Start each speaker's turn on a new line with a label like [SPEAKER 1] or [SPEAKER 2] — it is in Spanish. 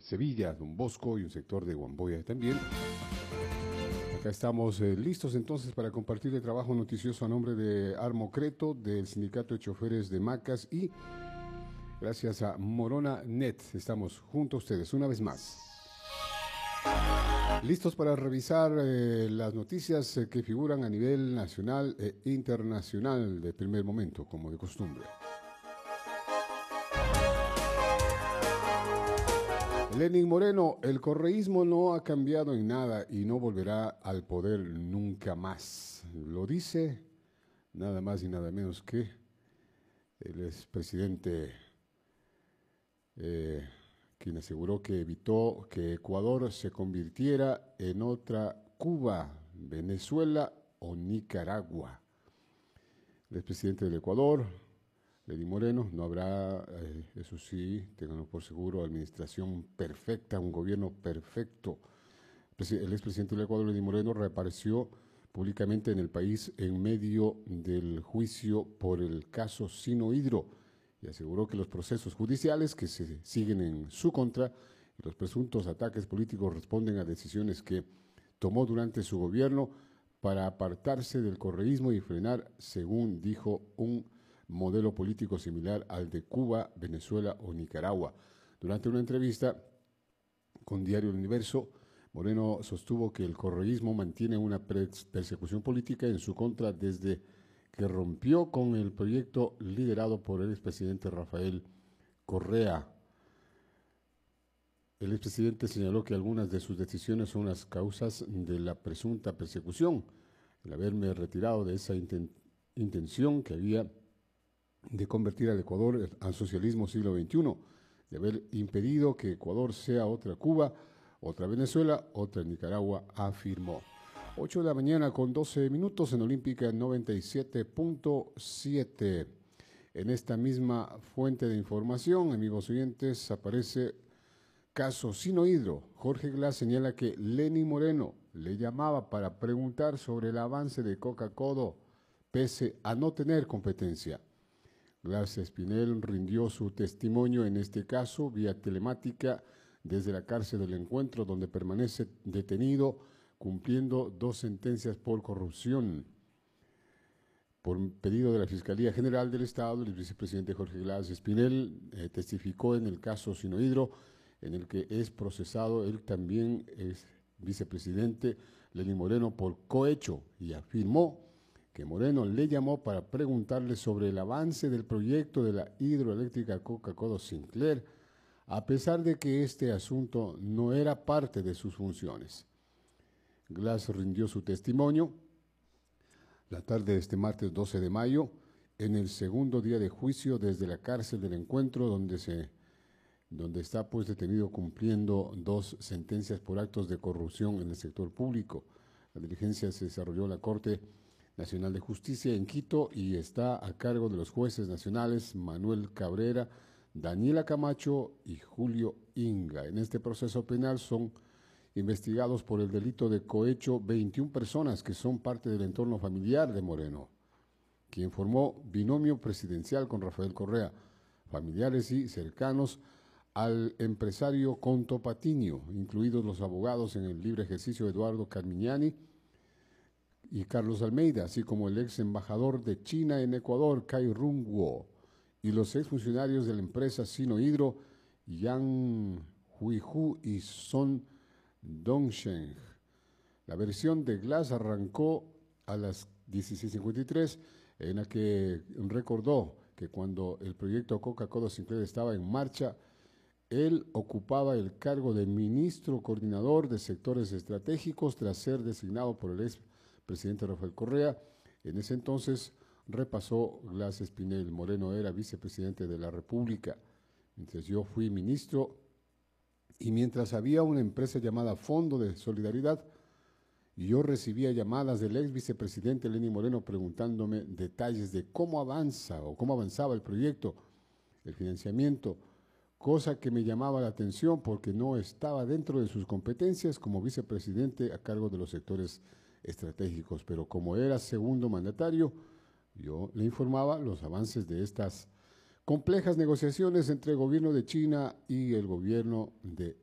[SPEAKER 1] Sevilla, Don Bosco y un sector de Huamboya también. Acá estamos listos entonces para compartir el trabajo noticioso a nombre de Armo Creto, del Sindicato de Choferes de Macas y gracias a Morona Net. Estamos junto a ustedes una vez más. Listos para revisar las noticias que figuran a nivel nacional e internacional de primer momento, como de costumbre. Lenín Moreno, el correísmo no ha cambiado en nada y no volverá al poder nunca más. Lo dice nada más y nada menos que el expresidente, quien aseguró que evitó que Ecuador se convirtiera en otra Cuba, Venezuela o Nicaragua. El expresidente del Ecuador, Lenín Moreno, no habrá, eso sí, ténganlo por seguro, administración perfecta, un gobierno perfecto. El expresidente del Ecuador, Lenín Moreno, reapareció públicamente en el país en medio del juicio por el caso Sinohydro y aseguró que los procesos judiciales que se siguen en su contra y los presuntos ataques políticos responden a decisiones que tomó durante su gobierno para apartarse del correísmo y frenar, según dijo, un modelo político similar al de Cuba, Venezuela o Nicaragua. Durante una entrevista con Diario El Universo, Moreno sostuvo que el correísmo mantiene una persecución política en su contra desde que rompió con el proyecto liderado por el expresidente Rafael Correa. El expresidente señaló que algunas de sus decisiones son las causas de la presunta persecución, el haberme retirado de esa intención que había de convertir al Ecuador al socialismo siglo XXI, de haber impedido que Ecuador sea otra Cuba, otra Venezuela, otra Nicaragua, afirmó. 8 de la mañana con 12 minutos en Olímpica 97.7. En esta misma fuente de información, amigos oyentes, aparece caso Sinohydro. Jorge Glass señala que Lenín Moreno le llamaba para preguntar sobre el avance de Coca-Cola, pese a no tener competencia. Glass Espinel rindió su testimonio en este caso vía telemática desde la cárcel del Encuentro, donde permanece detenido cumpliendo 2 sentencias por corrupción. Por pedido de la Fiscalía General del Estado, el vicepresidente Jorge Glass Espinel testificó en el caso Sinohydro, en el que es procesado. Él también es vicepresidente Lenín Moreno por cohecho y afirmó que Moreno le llamó para preguntarle sobre el avance del proyecto de la hidroeléctrica Coca-Cola Sinclair, a pesar de que este asunto no era parte de sus funciones. Glass rindió su testimonio la tarde de este martes 12 de mayo, en el segundo día de juicio desde la cárcel del Encuentro, donde está pues detenido cumpliendo 2 sentencias por actos de corrupción en el sector público. La diligencia se desarrolló en la Corte Nacional de Justicia en Quito y está a cargo de los jueces nacionales Manuel Cabrera, Daniela Camacho y Julio Inga. En este proceso penal son investigados por el delito de cohecho 21 personas que son parte del entorno familiar de Moreno, quien formó binomio presidencial con Rafael Correa, familiares y cercanos al empresario Conto Patiño, incluidos los abogados en el libre ejercicio Eduardo Carmignani y Carlos Almeida, así como el ex embajador de China en Ecuador, Cai Rungwo, y los exfuncionarios de la empresa Sinohydro, Yang Huihu y Son Dongsheng. La versión de Glass arrancó a las 16:53, en la que recordó que cuando el proyecto Coca-Cola Sinclair estaba en marcha, él ocupaba el cargo de ministro coordinador de sectores estratégicos tras ser designado por el ex presidente Rafael Correa. En ese entonces repasó Glass Espinel. Moreno era vicepresidente de la República, mientras yo fui ministro y mientras había una empresa llamada Fondo de Solidaridad, yo recibía llamadas del ex vicepresidente Lenín Moreno preguntándome detalles de cómo avanzaba el proyecto, el financiamiento, cosa que me llamaba la atención porque no estaba dentro de sus competencias como vicepresidente a cargo de los sectores estratégicos, pero como era segundo mandatario, yo le informaba los avances de estas complejas negociaciones entre el gobierno de China y el gobierno de